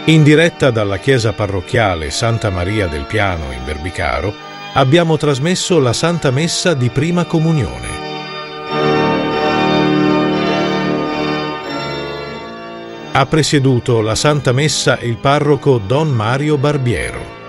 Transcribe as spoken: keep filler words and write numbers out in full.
In diretta dalla chiesa parrocchiale Santa Maria del Piano in Verbicaro abbiamo trasmesso la Santa Messa di Prima Comunione. Ha presieduto la Santa Messa il parroco Don Mario Barbiero.